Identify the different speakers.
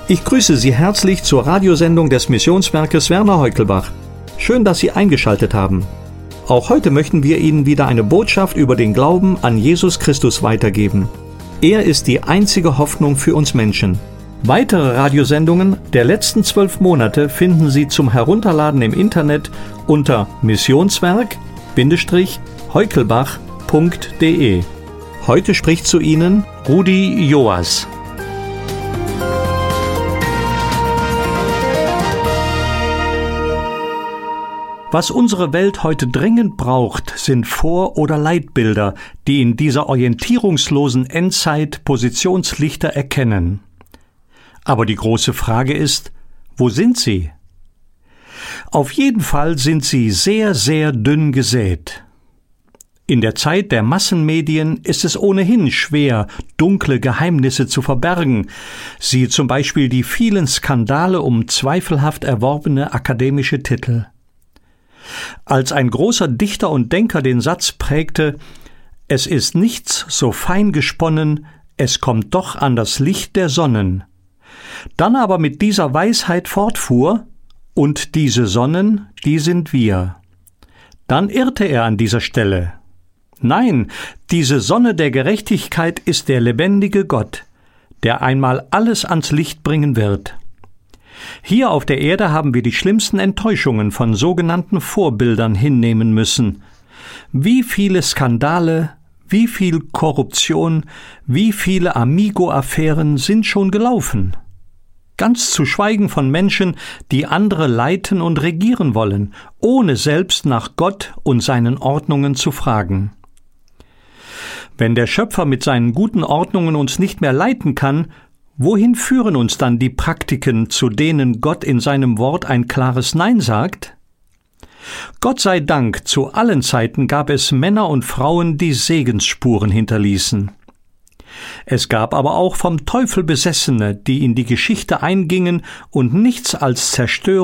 Speaker 1: Ich grüße Sie herzlich zur Radiosendung des Missionswerkes Werner Heukelbach. Schön, dass Sie eingeschaltet haben. Auch heute möchten wir Ihnen wieder eine Botschaft über den Glauben an Jesus Christus weitergeben. Er ist die einzige Hoffnung für uns Menschen. Weitere Radiosendungen der letzten 12 Monate finden Sie zum Herunterladen im Internet unter missionswerk-heukelbach.de. Heute spricht zu Ihnen Rudi Joas. Was unsere Welt heute dringend braucht, sind Vor- oder Leitbilder, die in dieser orientierungslosen Endzeit Positionslichter erkennen. Aber die große Frage ist, wo sind sie? Auf jeden Fall sind sie sehr, sehr dünn gesät. In der Zeit der Massenmedien ist es ohnehin schwer, dunkle Geheimnisse zu verbergen, siehe zum Beispiel die vielen Skandale um zweifelhaft erworbene akademische Titel. Als ein großer Dichter und Denker den Satz prägte, »Es ist nichts so fein gesponnen, es kommt doch an das Licht der Sonnen«, dann aber mit dieser Weisheit fortfuhr, »Und diese Sonnen, die sind wir«, dann irrte er an dieser Stelle. Nein, diese Sonne der Gerechtigkeit ist der lebendige Gott, der einmal alles ans Licht bringen wird. Hier auf der Erde haben wir die schlimmsten Enttäuschungen von sogenannten Vorbildern hinnehmen müssen. Wie viele Skandale, wie viel Korruption, wie viele Amigo-Affären sind schon gelaufen? Ganz zu schweigen von Menschen, die andere leiten und regieren wollen, ohne selbst nach Gott und seinen Ordnungen zu fragen. Wenn der Schöpfer mit seinen guten Ordnungen uns nicht mehr leiten kann, wohin führen uns dann die Praktiken, zu denen Gott in seinem Wort ein klares Nein sagt? Gott sei Dank, zu allen Zeiten gab es Männer und Frauen, die Segensspuren hinterließen. Es gab aber auch vom Teufel Besessene, die in die Geschichte eingingen und nichts als Zerstörer